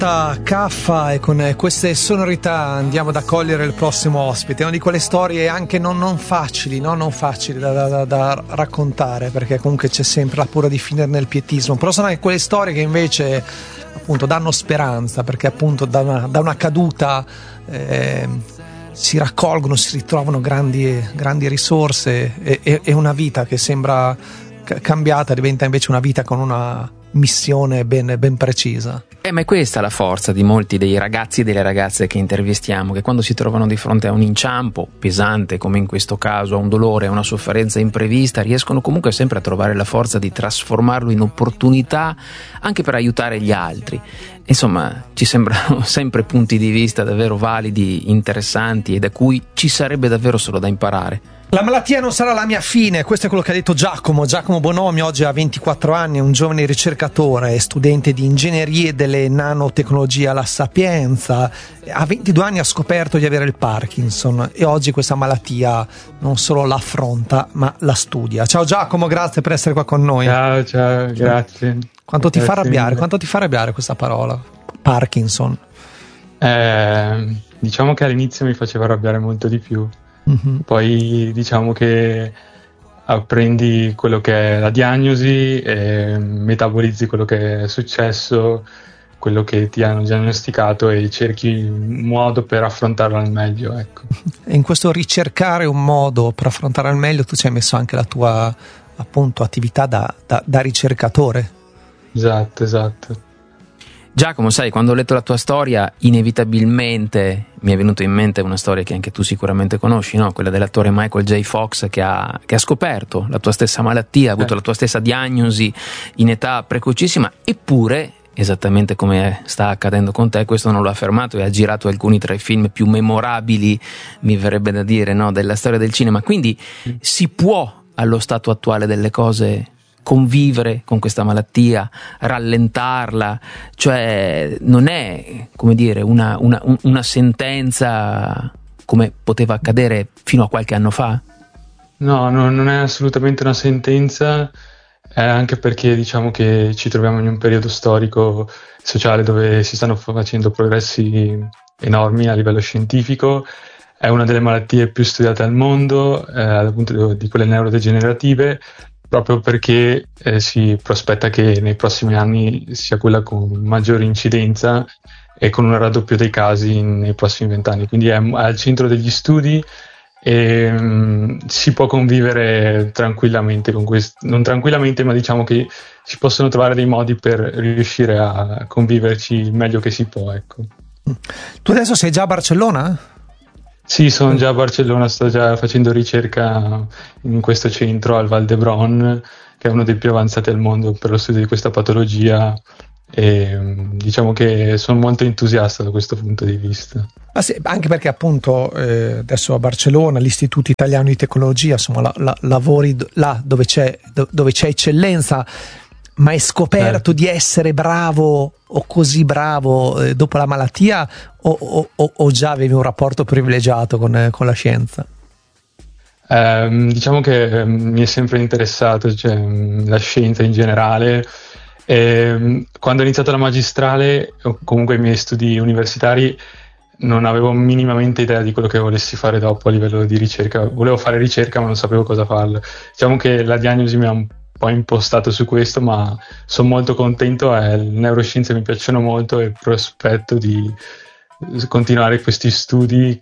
Roberta Caffa, e con queste sonorità andiamo ad accogliere il prossimo ospite. Una di quelle storie anche non facili, no? Non facili da raccontare, perché comunque c'è sempre la paura di finire nel pietismo, però sono anche quelle storie che invece appunto danno speranza, perché appunto da una caduta si raccolgono, si ritrovano grandi risorse, e una vita che sembra cambiata diventa invece una vita con una missione ben precisa. Ma è questa la forza di molti dei ragazzi e delle ragazze che intervistiamo, che quando si trovano di fronte a un inciampo pesante, come in questo caso, a un dolore, a una sofferenza imprevista, riescono comunque sempre a trovare la forza di trasformarlo in opportunità anche per aiutare gli altri. Insomma, ci sembrano sempre punti di vista davvero validi, interessanti, e da cui ci sarebbe davvero solo da imparare. La malattia non sarà la mia fine, questo è quello che ha detto Giacomo Bonomi. Oggi ha 24 anni, è un giovane ricercatore, studente di ingegnerie delle nanotecnologie alla Sapienza. A 22 anni ha scoperto di avere il Parkinson, e oggi questa malattia non solo la affronta, ma la studia. Ciao Giacomo, grazie per essere qua con noi. Ciao, grazie. Quanto ti fa arrabbiare questa parola, Parkinson? Diciamo che all'inizio mi faceva arrabbiare molto di più. Mm-hmm. Poi diciamo che apprendi quello che è la diagnosi e metabolizzi quello che è successo, quello che ti hanno diagnosticato, e cerchi un modo per affrontarlo al meglio, ecco. E in questo ricercare un modo per affrontare al meglio tu ci hai messo anche la tua, appunto, attività da ricercatore. Esatto. Giacomo, sai, quando ho letto la tua storia, inevitabilmente mi è venuto in mente una storia che anche tu sicuramente conosci, no? Quella dell'attore Michael J. Fox che ha scoperto la tua stessa malattia, ha avuto la tua stessa diagnosi in età precocissima, eppure, esattamente come sta accadendo con te, questo non lo ha fermato e ha girato alcuni tra i film più memorabili, mi verrebbe da dire, no? Della storia del cinema. Quindi si può, allo stato attuale delle cose, convivere con questa malattia, rallentarla, cioè non è, come dire, una sentenza come poteva accadere fino a qualche anno fa? No, non è assolutamente una sentenza, anche perché diciamo che ci troviamo in un periodo storico sociale dove si stanno facendo progressi enormi a livello scientifico. È una delle malattie più studiate al mondo, dal punto di quelle neurodegenerative, proprio perché si prospetta che nei prossimi anni sia quella con maggiore incidenza e con un raddoppio dei casi nei prossimi 20 anni. Quindi è al centro degli studi e si può convivere tranquillamente con questo. Non tranquillamente, ma diciamo che si possono trovare dei modi per riuscire a conviverci il meglio che si può, ecco. Tu adesso sei già a Barcellona? Sì, sono già a Barcellona, sto già facendo ricerca in questo centro al Vall d'Hebron, che è uno dei più avanzati al mondo per lo studio di questa patologia, e diciamo che sono molto entusiasta da questo punto di vista. Ma sì, anche perché appunto adesso a Barcellona l'Istituto Italiano di Tecnologia, insomma, lavori là dove c'è eccellenza. Ma hai scoperto di essere bravo o così bravo dopo la malattia, o già avevi un rapporto privilegiato con la scienza? Diciamo che mi è sempre interessato, cioè, la scienza in generale. Quando ho iniziato la magistrale, o comunque i miei studi universitari, non avevo minimamente idea di quello che volessi fare dopo a livello di ricerca. Volevo fare ricerca, ma non sapevo cosa farla. Diciamo che la diagnosi mi ha un po' impostato su questo, ma sono molto contento, le neuroscienze mi piacciono molto e prospetto di continuare questi studi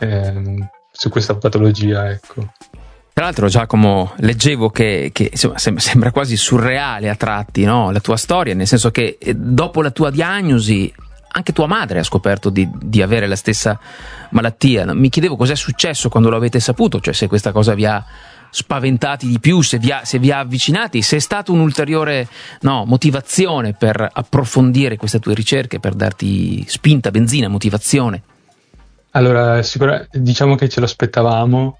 su questa patologia, ecco. Tra l'altro, Giacomo, leggevo che insomma, sembra quasi surreale a tratti, no? La tua storia, nel senso che dopo la tua diagnosi anche tua madre ha scoperto di avere la stessa malattia. Mi chiedevo cos'è successo quando lo avete saputo, cioè se questa cosa vi ha spaventati di più, se vi ha avvicinati, se è stata un'ulteriore motivazione per approfondire queste tue ricerche, per darti spinta, benzina, motivazione. Allora, diciamo che ce lo aspettavamo,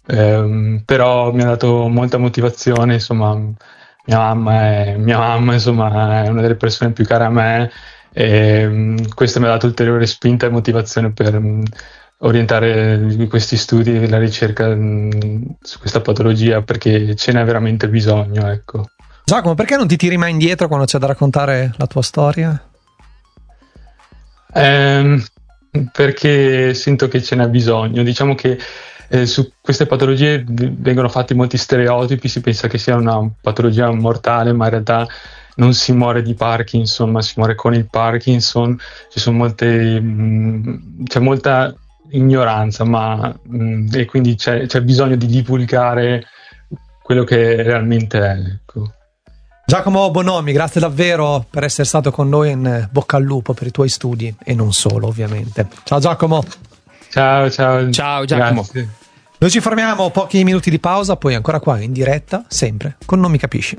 però mi ha dato molta motivazione, insomma. Mia mamma insomma, è una delle persone più care a me, e questo mi ha dato ulteriore spinta e motivazione per orientare questi studi e la ricerca su questa patologia, perché ce n'è veramente bisogno, ecco. Giacomo, perché non ti tiri mai indietro quando c'è da raccontare la tua storia? Perché sento che ce n'è bisogno. Diciamo che su queste patologie vengono fatti molti stereotipi, si pensa che sia una patologia mortale, ma in realtà non si muore di Parkinson, ma si muore con il Parkinson. C'è molta ignoranza, e quindi c'è bisogno di divulgare quello che realmente è, ecco. Giacomo Bonomi, grazie davvero per essere stato con noi, in bocca al lupo per i tuoi studi e non solo, ovviamente. Ciao Giacomo. Ciao Giacomo. Grazie. Noi ci fermiamo, pochi minuti di pausa, poi ancora qua in diretta, sempre con Non mi capisci.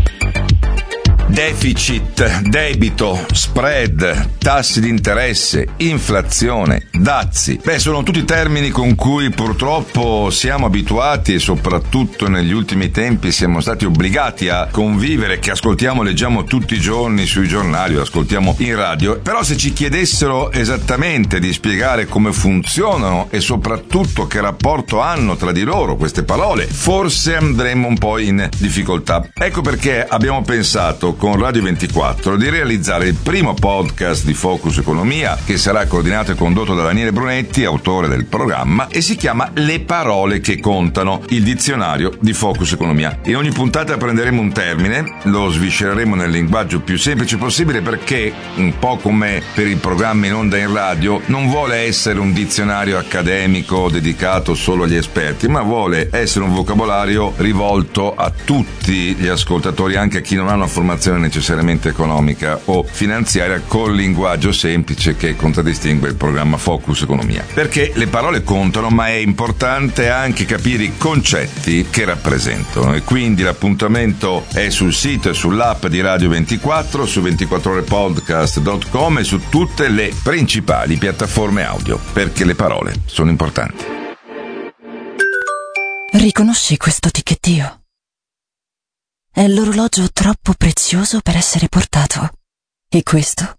Deficit, debito, spread, tassi di interesse, inflazione, dazi. Sono tutti termini con cui purtroppo siamo abituati e soprattutto negli ultimi tempi siamo stati obbligati a convivere, che ascoltiamo, leggiamo tutti i giorni sui giornali o ascoltiamo in radio. Però se ci chiedessero esattamente di spiegare come funzionano e soprattutto che rapporto hanno tra di loro queste parole, forse andremmo un po' in difficoltà. Ecco perché abbiamo pensato con Radio 24 di realizzare il primo podcast di Focus Economia, che sarà coordinato e condotto da Daniele Brunetti, autore del programma, e si chiama Le parole che contano, il dizionario di Focus Economia. In ogni puntata prenderemo un termine, lo sviscereremo nel linguaggio più semplice possibile, perché, un po' come per il programma in onda in radio, non vuole essere un dizionario accademico dedicato solo agli esperti, ma vuole essere un vocabolario rivolto a tutti gli ascoltatori, anche a chi non ha una formazione necessariamente economica o finanziaria, col linguaggio semplice che contraddistingue il programma Focus Economia. Perché le parole contano, ma è importante anche capire i concetti che rappresentano, e quindi l'appuntamento è sul sito e sull'app di Radio 24, su 24orepodcast.com e su tutte le principali piattaforme audio, perché le parole sono importanti. Riconosci questo ticchettio? È l'orologio troppo prezioso per essere portato. E questo?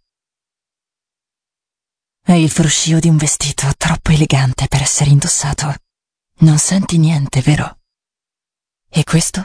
È il fruscio di un vestito troppo elegante per essere indossato. Non senti niente, vero? E questo?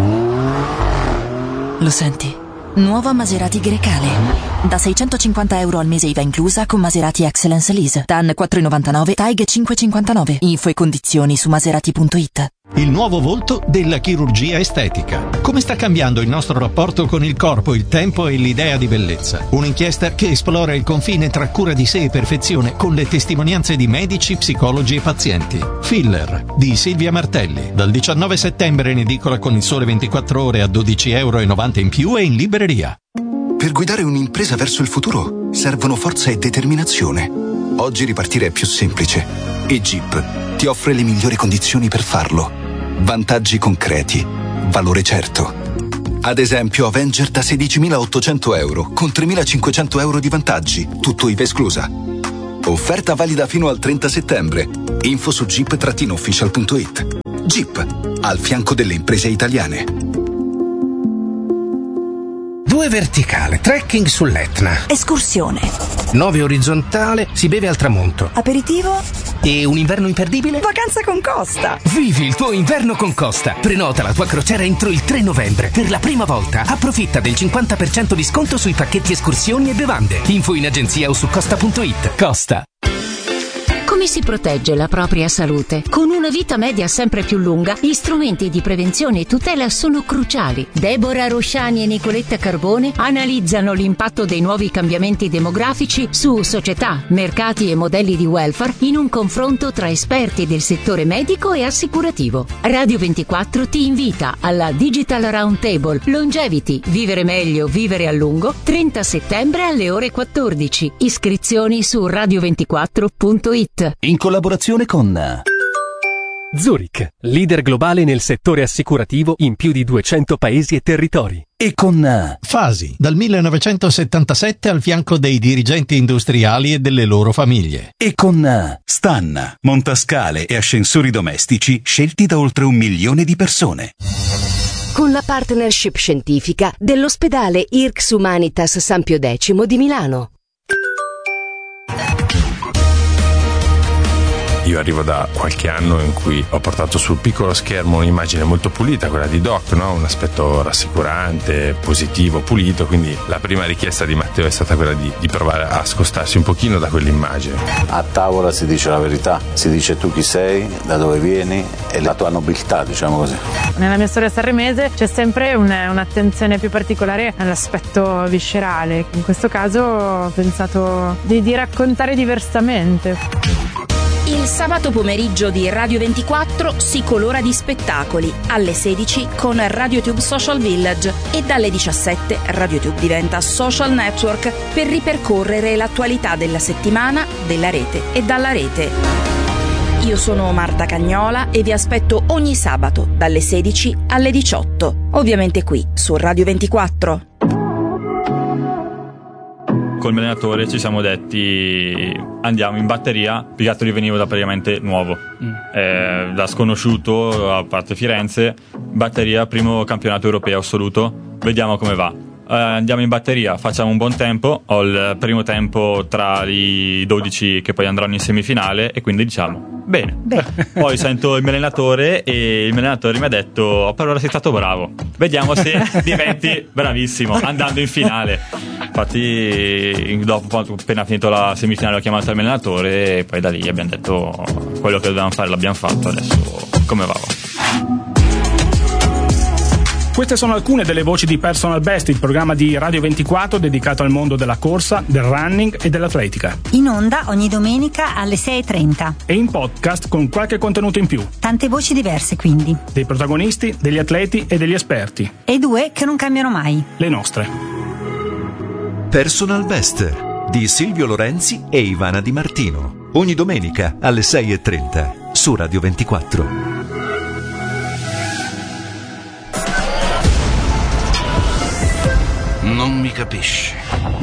Lo senti? Nuova Maserati Grecale. Da €650 al mese IVA inclusa con Maserati Excellence Lease. TAN 4,99, TAIG 5,59. Info e condizioni su maserati.it. Il nuovo volto della chirurgia estetica. Come sta cambiando il nostro rapporto con il corpo, il tempo e l'idea di bellezza? Un'inchiesta che esplora il confine tra cura di sé e perfezione con le testimonianze di medici, psicologi e pazienti. Filler di Silvia Martelli. Dal 19 settembre in edicola con Il Sole 24 Ore a €12,90 in più e in libreria. Per guidare un'impresa verso il futuro servono forza e determinazione. Oggi ripartire è più semplice e Jeep ti offre le migliori condizioni per farlo. Vantaggi concreti, valore certo. Ad esempio Avenger da €16.800 con €3.500 di vantaggi, tutto IVA esclusa. Offerta valida fino al 30 settembre. Info su jeep-official.it. Jeep, al fianco delle imprese italiane. 2 verticale, trekking sull'Etna. Escursione. 9 orizzontale, si beve al tramonto. Aperitivo. E un inverno imperdibile? Vacanza con Costa. Vivi il tuo inverno con Costa. Prenota la tua crociera entro il 3 novembre. Per la prima volta approfitta del 50% di sconto sui pacchetti escursioni e bevande. Info in agenzia o su costa.it. Costa. Come si protegge la propria salute? Con una vita media sempre più lunga, gli strumenti di prevenzione e tutela sono cruciali. Deborah Rosciani e Nicoletta Carbone analizzano l'impatto dei nuovi cambiamenti demografici su società, mercati e modelli di welfare in un confronto tra esperti del settore medico e assicurativo. Radio 24 ti invita alla Digital Roundtable Longevity, vivere meglio, vivere a lungo, 30 settembre alle ore 14. Iscrizioni su radio24.it. In collaborazione con Zurich, leader globale nel settore assicurativo in più di 200 paesi e territori. E con Fasi, dal 1977 al fianco dei dirigenti industriali e delle loro famiglie. E con Stan, montascale e ascensori domestici scelti da oltre 1 milione di persone. Con la partnership scientifica dell'ospedale IRCS Humanitas San Pio X di Milano. Io arrivo da qualche anno in cui ho portato sul piccolo schermo un'immagine molto pulita, quella di Doc, no? Un aspetto rassicurante, positivo, pulito, quindi la prima richiesta di Matteo è stata quella di provare a scostarsi un pochino da quell'immagine. A tavola si dice la verità, si dice tu chi sei, da dove vieni e la tua nobiltà, diciamo così. Nella mia storia sanremese c'è sempre un'attenzione più particolare all'aspetto viscerale. In questo caso ho pensato di raccontare diversamente. Il sabato pomeriggio di Radio 24 si colora di spettacoli, alle 16 con RadioTube Social Village e dalle 17 RadioTube diventa social network per ripercorrere l'attualità della settimana, della rete e dalla rete. Io sono Marta Cagnola e vi aspetto ogni sabato dalle 16 alle 18, ovviamente qui su Radio 24. Col mio allenatore ci siamo detti andiamo in batteria, perché io venivo da praticamente nuovo, da sconosciuto, a parte Firenze, batteria, primo campionato europeo assoluto, vediamo come va. Andiamo in batteria, facciamo un buon tempo, ho il primo tempo tra i 12 che poi andranno in semifinale e quindi diciamo bene. Poi sento il mio allenatore e il mio allenatore mi ha detto per ora sei stato bravo, vediamo se diventi bravissimo andando in finale. Infatti dopo, appena finito la semifinale, ho chiamato il mio allenatore e poi da lì abbiamo detto quello che dovevamo fare l'abbiamo fatto, adesso come va. Queste sono alcune delle voci di Personal Best, il programma di Radio 24 dedicato al mondo della corsa, del running e dell'atletica. In onda ogni domenica alle 6:30. E in podcast con qualche contenuto in più. Tante voci diverse quindi. Dei protagonisti, degli atleti e degli esperti. E due che non cambiano mai. Le nostre. Personal Best di Silvio Lorenzi e Ivana Di Martino. Ogni domenica alle 6:30 su Radio 24. Non mi capisci.